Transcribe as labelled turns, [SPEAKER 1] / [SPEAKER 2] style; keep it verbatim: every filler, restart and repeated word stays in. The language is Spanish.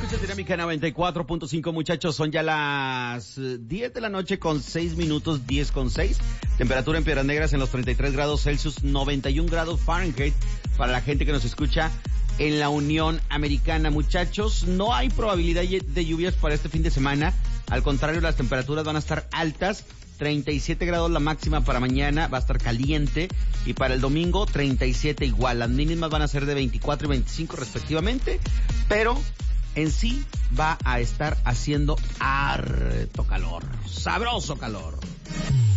[SPEAKER 1] escuchas Dinámica noventa y cuatro punto cinco, muchachos. Son ya las diez de la noche con seis minutos, diez con seis. Temperatura en Piedras Negras en los treinta y tres grados Celsius, noventa y un grados Fahrenheit. Para la gente que nos escucha en la Unión Americana, muchachos, no hay probabilidad de lluvias para este fin de semana. Al contrario, las temperaturas van a estar altas. treinta y siete grados la máxima para mañana, va a estar caliente, y para el domingo treinta y siete igual. Las mínimas van a ser de veinticuatro y veinticinco respectivamente, pero en sí va a estar haciendo harto calor, sabroso calor.